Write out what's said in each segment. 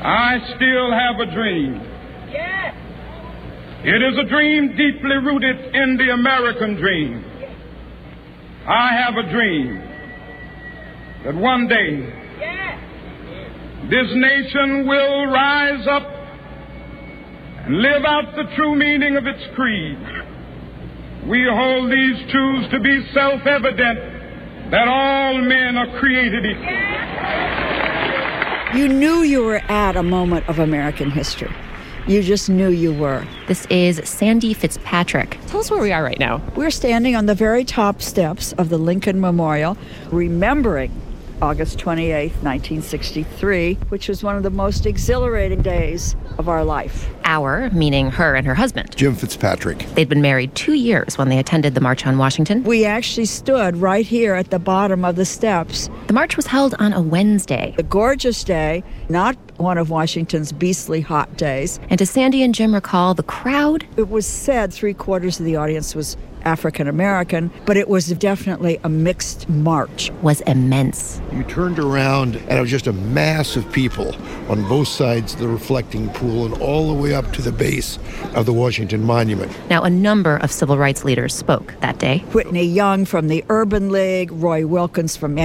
I still have a dream. Yes. It is a dream deeply rooted in the American dream. I have a dream that one day this nation will rise up and live out the true meaning of its creed. We hold these truths to be self-evident, that all men are created equal. You knew you were at a moment of American history. You just knew you were. This is Sandy Fitzpatrick. Tell us where we are right now. We're standing on the very top steps of the Lincoln Memorial, remembering August 28th, 1963, which was one of the most exhilarating days of our life. Our, meaning her and her husband. Jim Fitzpatrick. They'd been married 2 years when they attended the March on Washington. We actually stood right here at the bottom of the steps. The march was held on a Wednesday. A gorgeous day, not one of Washington's beastly hot days. And as Sandy and Jim recall, the crowd... It was said 3/4 of the audience was African American, but it was definitely a mixed march. Was immense. You turned around and it was just a mass of people on both sides of the reflecting pool and all the way up to the base of the Washington Monument. Now, a number of civil rights leaders spoke that day. Whitney Young from the Urban League, Roy Wilkins from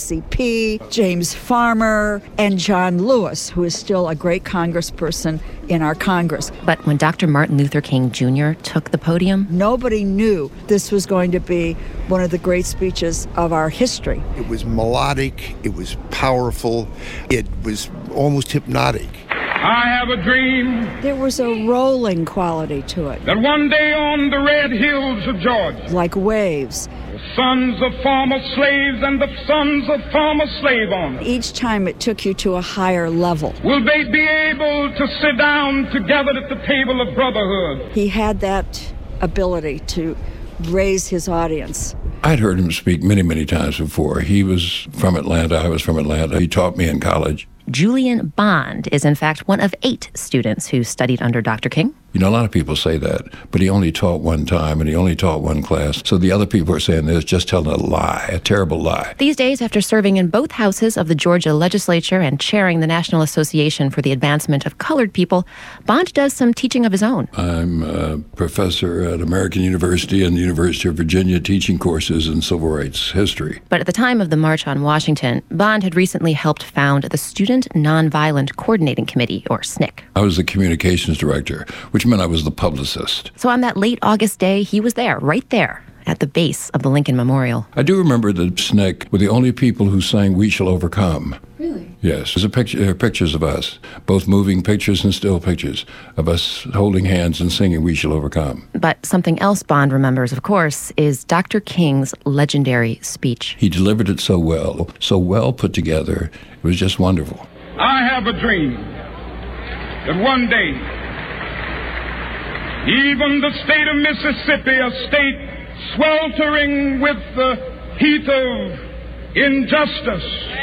NAACP, James Farmer, and John Lewis, who is still a great congressperson in our Congress. But when Dr. Martin Luther King Jr. took the podium, nobody knew this was going to be one of the great speeches of our history. It was melodic, it was powerful, it was almost hypnotic. I have a dream. There was a rolling quality to it. That one day on the red hills of Georgia, like waves, the sons of former slaves and the sons of former slave owners, each time it took you to a higher level. Will they be able to sit down together at the table of brotherhood? He had that ability to raise his audience. I'd heard him speak many, many times before. He was from Atlanta. I was from Atlanta. He taught me in college. Julian Bond is, in fact, one of 8 students who studied under Dr. King. You know, a lot of people say that, but he only taught one time and he only taught one class. So the other people are saying this, just telling a lie, a terrible lie. These days, after serving in both houses of the Georgia legislature and chairing the National Association for the Advancement of Colored People, Bond does some teaching of his own. I'm a professor at American University and the University of Virginia teaching courses in civil rights history. But at the time of the March on Washington, Bond had recently helped found the Student Nonviolent Coordinating Committee, or SNCC. I was the communications director, which meant I was the publicist. So on that late August day, he was there, right there, at the base of the Lincoln Memorial. I do remember that SNCC were the only people who sang "We Shall Overcome." Really? Yes. There are pictures of us, both moving pictures and still pictures, of us holding hands and singing "We Shall Overcome." But something else Bond remembers, of course, is Dr. King's legendary speech. He delivered it so well put together. It was just wonderful. I have a dream that one day, even the state of Mississippi, a state sweltering with the heat of injustice,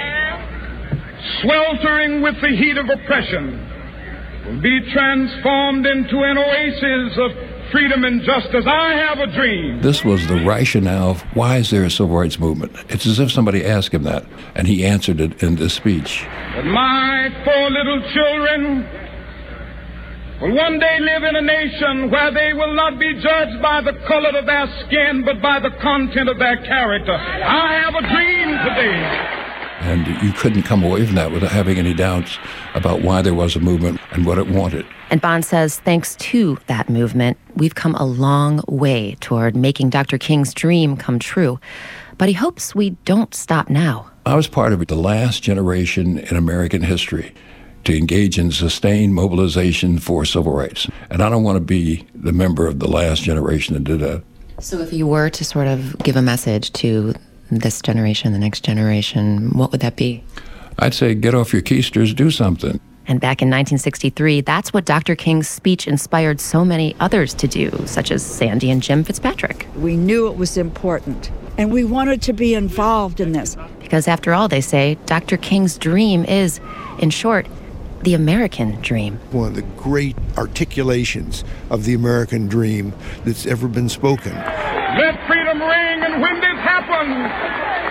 sweltering with the heat of oppression, will be transformed into an oasis of freedom and justice. I have a dream. This was the rationale of why is there a civil rights movement? It's as if somebody asked him that, and he answered it in this speech. That my 4 little children will one day live in a nation where they will not be judged by the color of their skin, but by the content of their character. I have a dream today. And you couldn't come away from that without having any doubts about why there was a movement and what it wanted. And Bond says, thanks to that movement, we've come a long way toward making Dr. King's dream come true. But he hopes we don't stop now. I was part of the last generation in American history to engage in sustained mobilization for civil rights. And I don't want to be the member of the last generation that did that. So if you were to sort of give a message to this generation, the next generation, what would that be? I'd say get off your keisters, do something. And back in 1963, that's what Dr. King's speech inspired so many others to do, such as Sandy and Jim Fitzpatrick. We knew it was important, and we wanted to be involved in this. Because after all, they say, Dr. King's dream is, in short, the American dream. One of the great articulations of the American dream that's ever been spoken. Let freedom ring, and when this happens,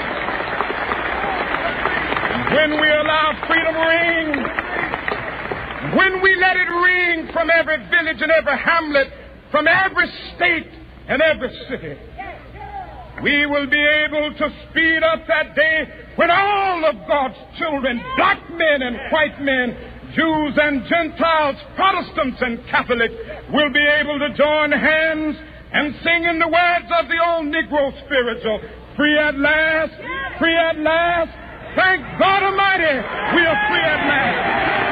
when we allow freedom ring, every village and every hamlet, from every state and every city. We will be able to speed up that day when all of God's children, black men and white men, Jews and Gentiles, Protestants and Catholics, will be able to join hands and sing in the words of the old Negro spiritual, free at last, free at last. Thank God Almighty, we are free at last.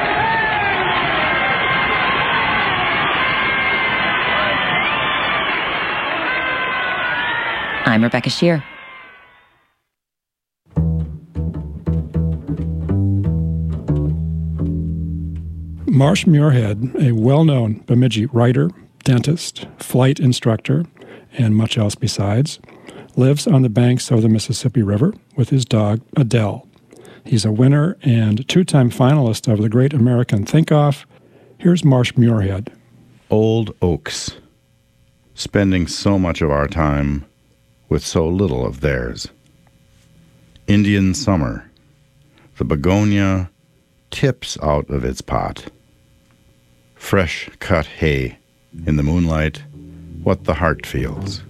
I'm Rebecca Shear. Marsh Muirhead, a well-known Bemidji writer, dentist, flight instructor, and much else besides, lives on the banks of the Mississippi River with his dog, Adele. He's a winner and two-time finalist of the Great American Think-Off. Here's Marsh Muirhead. Old oaks, spending so much of our time with so little of theirs. Indian summer, the begonia tips out of its pot. Fresh cut hay, in the moonlight, what the heart feels.